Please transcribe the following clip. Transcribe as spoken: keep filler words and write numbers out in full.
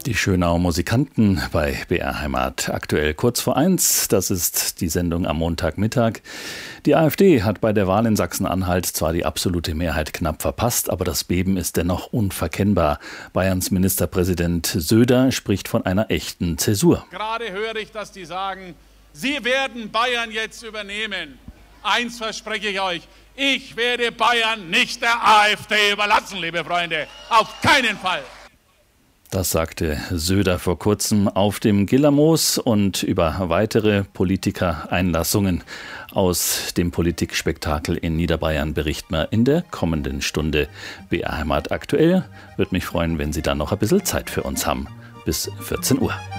Die Schönauer Musikanten bei B R Heimat aktuell kurz vor eins. Das ist die Sendung am Montagmittag. Die AfD hat bei der Wahl in Sachsen-Anhalt zwar die absolute Mehrheit knapp verpasst, aber das Beben ist dennoch unverkennbar. Bayerns Ministerpräsident Söder spricht von einer echten Zäsur. Gerade höre ich, dass die sagen, sie werden Bayern jetzt übernehmen. Eins verspreche ich euch, ich werde Bayern nicht der AfD überlassen, liebe Freunde. Auf keinen Fall. Das sagte Söder vor kurzem auf dem Gillermoos, und über weitere Politikereinlassungen aus dem Politikspektakel in Niederbayern berichten wir in der kommenden Stunde. B R Heimat aktuell. Würde mich freuen, wenn Sie dann noch ein bisschen Zeit für uns haben. Bis vierzehn Uhr.